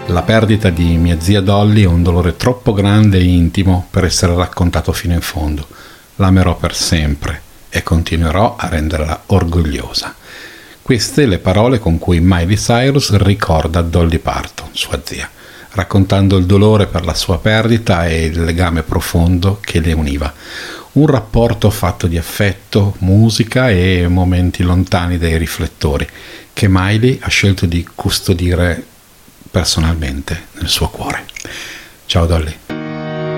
La perdita di mia zia Dolly è un dolore troppo grande e intimo per essere raccontato fino in fondo. L'amerò per sempre e continuerò a renderla orgogliosa. Queste le parole con cui Miley Cyrus ricorda Dolly Parton, sua zia, raccontando il dolore per la sua perdita e il legame profondo che le univa. Un rapporto fatto di affetto, musica e momenti lontani dai riflettori, che Miley ha scelto di custodire personalmente nel suo cuore. Ciao Dolly.